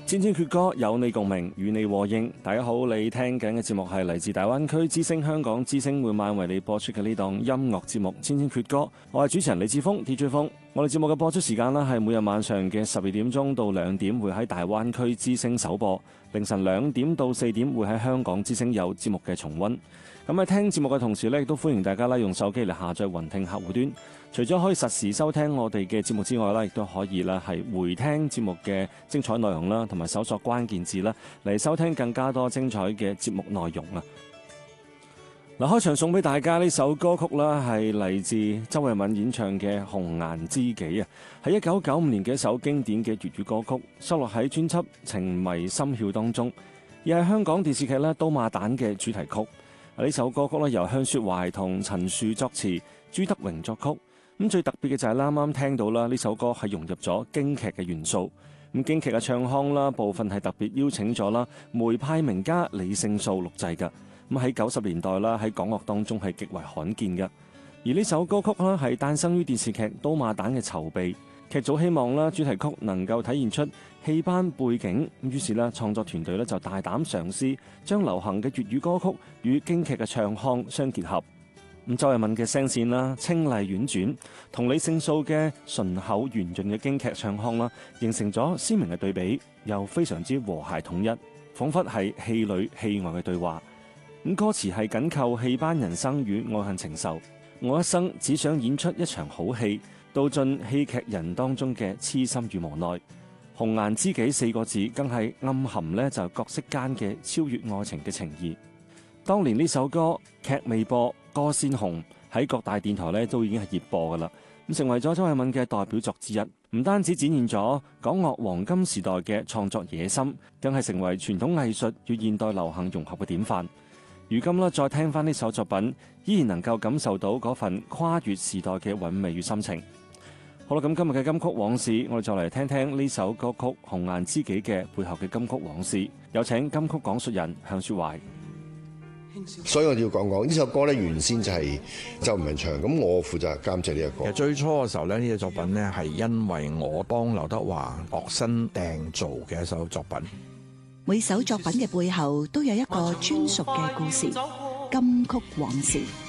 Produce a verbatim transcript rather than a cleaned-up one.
千千闕歌有你共鳴，與你和應。大家好，你聽緊嘅節目係嚟自大灣區之聲香港之聲每晚為你播出嘅呢檔音樂節目《千千闕歌》。我係主持人李志峰 D J 峰。我哋節目嘅播出時間呢係每日晚上嘅十二點鐘到兩點會喺大灣區之聲首播，凌晨兩點到四點會喺香港之聲有節目嘅重溫。咁喺聽節目嘅同時呢，亦都歡迎大家咧用手機嚟下載雲聽客戶端。除咗可以實時收聽我哋嘅節目之外啦，亦都可以啦係回聽節目嘅精彩內容啦，同埋搜索關鍵字啦嚟收聽更加多精彩嘅節目內容啊！嗱，開場送俾大家呢首歌曲啦，係嚟自周慧敏演唱嘅《紅顏知己》啊，係一九九五年嘅一首經典嘅粵語歌曲，收錄喺專輯《情迷心竅》當中，而係香港電視劇咧《刀馬旦》嘅主題曲。呢首歌曲咧由向雪懷同陳樹作詞，朱德榮作曲。咁最特別嘅就係啱啱聽到啦，呢首歌係融入咗京劇嘅元素。咁京劇嘅唱腔啦，部分係特別邀請咗啦梅派名家李勝素錄製㗎。咁喺九十年代啦，喺港樂當中係極為罕見嘅。而呢首歌曲啦係誕生於電視劇《刀馬旦》嘅籌備，劇組希望啦主題曲能夠體現出戲班背景，咁於是咧創作團隊咧就大膽嘗試將流行嘅粵語歌曲與京劇嘅唱腔相結合。咁周慧敏嘅聲線啦，清麗婉轉，同李勝素嘅醇厚圓潤嘅京劇唱腔啦，形成咗鮮明嘅對比，又非常之和諧統一，彷彿係戲裏戲外嘅對話。咁歌詞係緊扣戲班人生與愛恨情仇，我一生只想演出一場好戲，道盡戲劇人當中嘅痴心與無奈。紅顏知己四個字更係暗含呢就角色間嘅超越愛情嘅情誼。當年呢首歌劇未播，歌先紅，喺各大電台咧都已經係熱播噶啦，咁成為咗周慧敏嘅代表作之一。唔單止展現咗港樂黃金時代嘅創作野心，更係成為傳統藝術與現代流行融合嘅典範。如今啦，再聽翻呢首作品，依然能夠感受到嗰份跨越時代嘅韻味與心情。好啦，咁今日嘅金曲往事，我哋就嚟聽聽呢首歌曲《紅顏知己》嘅背後嘅金曲往事。有請金曲講述人向雪懷。 所以我要講講呢首歌咧，原先就係周慧敏唱，咁我負責監製呢一個。 其實最初嘅時候咧，呢隻作品咧係因為我幫劉德華度身訂造嘅一首作品。 每首作品嘅背後都有一個專屬嘅故事，金曲往事。